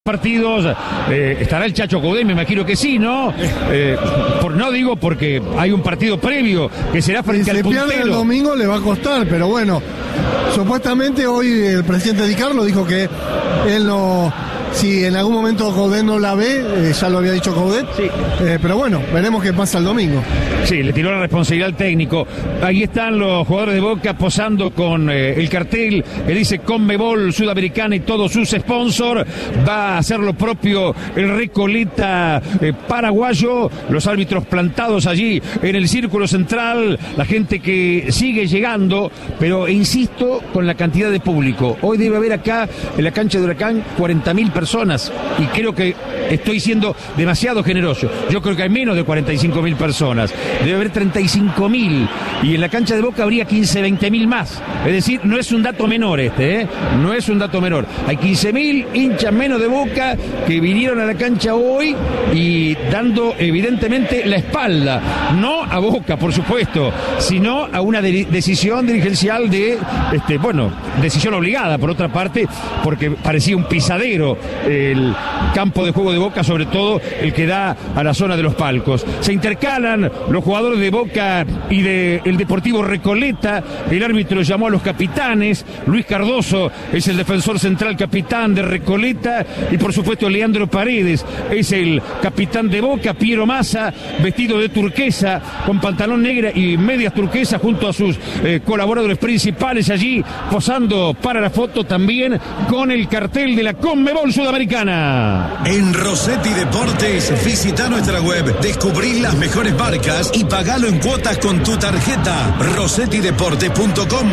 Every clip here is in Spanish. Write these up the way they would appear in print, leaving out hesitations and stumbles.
partidos, estará el Chacho Coudet, me imagino que sí, ¿no? No digo porque hay un partido previo que será frente al puntero. Si se pierde el domingo le va a costar, pero bueno, supuestamente hoy el presidente Di Carlo dijo que él no, si en algún momento Coudet no la ve, ya lo había dicho Coudet, sí. Pero bueno, veremos qué pasa el domingo. Sí, le tiró la responsabilidad al técnico. Ahí están los jugadores de Boca posando con el cartel que dice Conmebol Sudamericana y todos sus sponsors. Va a hacer lo propio el Recoleta paraguayo. Los árbitros plantados allí en el círculo central. La gente que sigue llegando, pero insisto con la cantidad de público. Hoy debe haber acá en la cancha de Huracán 40.000 personas y creo que estoy siendo demasiado generoso. Yo creo que hay menos de 45.000 personas. Debe haber 35.000 y en la cancha de Boca habría 20.000 más. Es decir, no es un dato menor no es un dato menor. Hay 15.000 hinchas menos de Boca que vinieron a la cancha hoy y dando evidentemente la espalda, no a Boca, por supuesto, sino a una decisión dirigencial decisión obligada, por otra parte, porque parecía un pisadero el campo de juego de Boca, sobre todo el que da a la zona de los palcos. Se intercalan los jugadores de Boca y del Deportivo Recoleta. El árbitro llamó a los capitanes. Luis Cardoso es el defensor central capitán de Recoleta y por supuesto Leandro Paredes es el capitán de Boca. Piero Massa, vestido de turquesa, con pantalón negro y medias turquesas, junto a sus colaboradores principales allí posando para la foto, también con el cartel de la Conmebol Sudamericana. En Rossetti Deportes, visita nuestra web, descubrí las mejores marcas y pagalo en cuotas con tu tarjeta. rossettideportes.com.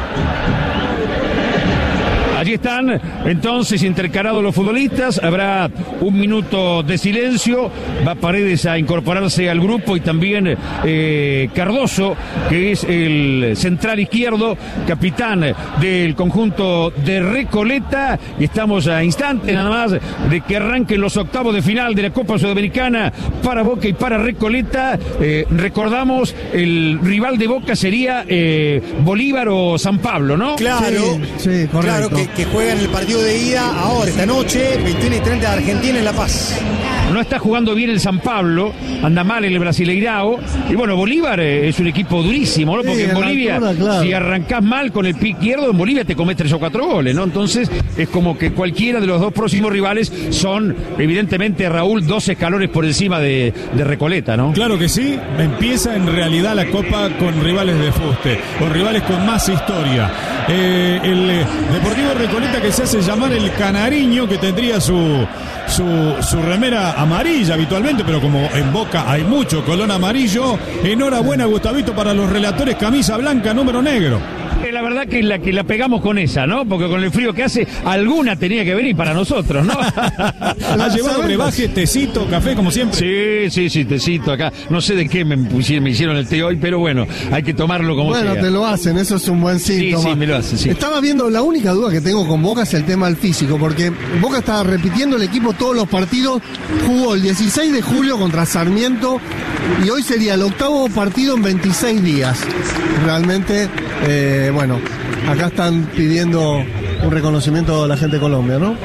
Allí están entonces intercalados los futbolistas. Habrá un minuto de silencio. Va Paredes a incorporarse al grupo y también Cardoso, que es el central izquierdo, capitán del conjunto de Recoleta. Y estamos a instantes nada más de que arranquen los octavos de final de la Copa Sudamericana para Boca y para Recoleta. Recordamos, el rival de Boca sería Bolívar o San Pablo, ¿no? Claro, sí, correcto. Claro que juegan el partido de ida ahora, esta noche, 21:30 de Argentina en La Paz. No está jugando bien el San Pablo, anda mal el Brasileirao. Y bueno, Bolívar es un equipo durísimo, ¿no? Porque en Bolivia, claro, si arrancás mal con el pie izquierdo, en Bolivia te comes 3 o 4 goles, ¿no? Entonces es como que cualquiera de los dos próximos rivales son, evidentemente, Raúl, 2 escalones por encima de Recoleta, ¿no? Claro que sí, empieza en realidad la Copa con rivales de fuste, con rivales con más historia. El Deportivo Recoleta, que se hace llamar el Canariño, que tendría su remera amarilla habitualmente, pero como en Boca hay mucho color amarillo, enhorabuena, Gustavito, para los relatores, camisa blanca, número negro. La verdad que la pegamos con esa, ¿no? Porque con el frío que hace, alguna tenía que venir para nosotros, ¿no? Ha llevado brebaje, tecito, café, como siempre. Sí, tecito acá. No sé de qué me hicieron el té hoy, pero bueno, hay que tomarlo como sea. Bueno, te lo hacen, eso es un buen síntoma. Sí, me lo hacen, sí. Estaba viendo, la única duda que tengo con Boca es el tema del físico, porque Boca estaba repitiendo el equipo todos los partidos, jugó el 16 de julio contra Sarmiento y hoy sería el 8º partido en 26 días. Realmente, bueno, acá están pidiendo un reconocimiento a la gente de Colombia, ¿no?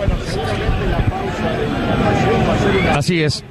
Así es.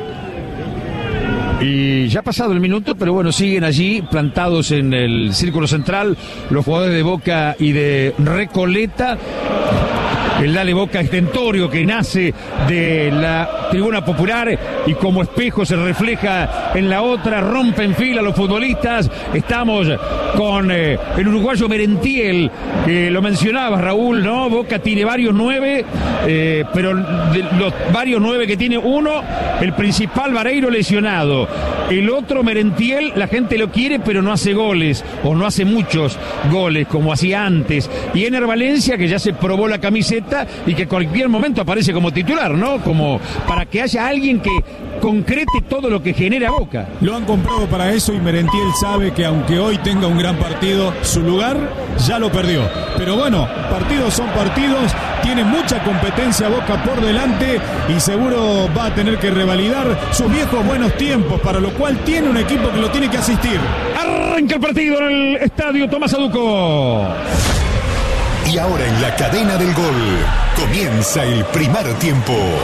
Y ya ha pasado el minuto, pero bueno, siguen allí plantados en el círculo central los jugadores de Boca y de Recoleta. El Dale Boca estentorio que nace de la tribuna popular y como espejo se refleja en la otra, rompe en fila los futbolistas. Estamos con el uruguayo Merentiel, que lo mencionabas, Raúl, ¿no? Boca tiene varios 9, pero de los varios 9 que tiene, uno, el principal, Vareiro, lesionado. El otro, Merentiel, la gente lo quiere, pero no hace goles, o no hace muchos goles, como hacía antes. Y Ener Valencia, que ya se probó la camiseta y que en cualquier momento aparece como titular, ¿no? Como para que haya alguien que concrete todo lo que genera Boca. Lo han comprado para eso y Merentiel sabe que aunque hoy tenga un gran partido, su lugar ya lo perdió. Pero bueno, partidos son partidos, tiene mucha competencia Boca por delante y seguro va a tener que revalidar sus viejos buenos tiempos, para lo cual tiene un equipo que lo tiene que asistir. Arranca el partido en el estadio Tomás Aduco. Y ahora en la cadena del gol comienza el primer tiempo.